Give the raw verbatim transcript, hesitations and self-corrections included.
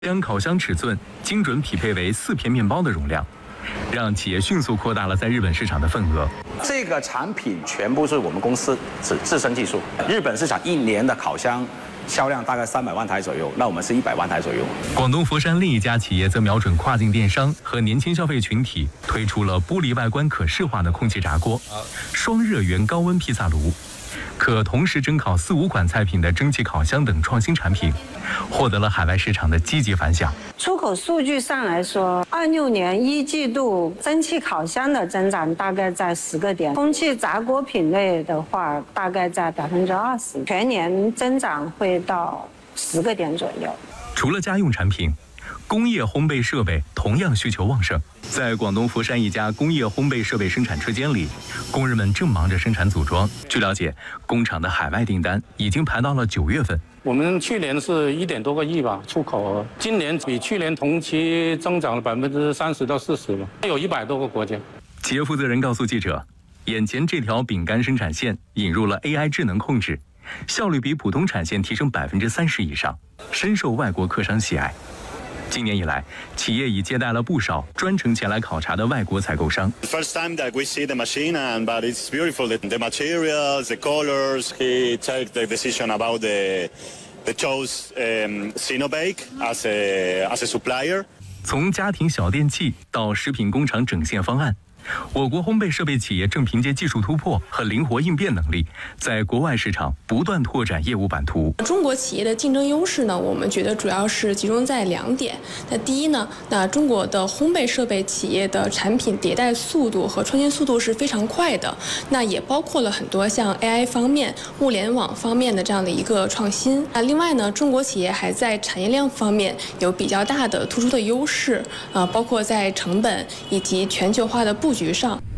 将烤箱尺寸精准匹配为四片面包的容量，让企业迅速扩大了在日本市场的份额。 这个产品全部是我们公司自自身技术。日本市场一年的烤箱销量大概三百万台左右，那我们是一百万台左右。 广东佛山另一家企业则瞄准跨境电商和年轻消费群体，推出了玻璃外观可视化的空气炸锅、双热源高温披萨炉、可同时蒸烤四五款菜品的蒸汽烤箱等创新产品，获得了海外市场的积极反响。 出口数据上来说，二六年一季度蒸汽烤箱的增长大概在十个点，空气炸锅品类的话大概在百分之二十，全年增长会到十个点左右。 除了家用产品，工业烘焙设备同样需求旺盛。在广东佛山一家工业烘焙设备生产车间里，工人们正忙着生产组装。据了解，工厂的海外订单已经排到了九月份。 我们去年是一点多个亿吧，出口额，今年比去年同期增长了百分之三十到四十吧，有一百多个国家。 企业负责人告诉记者，眼前这条饼干生产线引入了 A I 智能控制，效率比普通产线提升百分之三十以上，深受外国客商喜爱。今年以来，企业已接待了不少专程前来考察的外国采购商。 First time that we see the machine, and but it's beautiful. The, the materials, the colors. He took the decision about the the chose um, Sinobake as a as a supplier. 从家庭小电器到食品工厂整线方案，我国烘焙设备企业正凭借技术突破和灵活应变能力，在国外市场不断拓展业务版图。 中国企业的竞争优势呢，我们觉得主要是集中在两点。那第一呢，那中国的烘焙设备企业的产品迭代速度和创新速度是非常快的，那也包括了很多像 A I 方面、物联网方面的这样的一个创新。那另外呢，中国企业还在产业链方面有比较大的突出的优势，啊、呃，包括在成本以及全球化的布局上。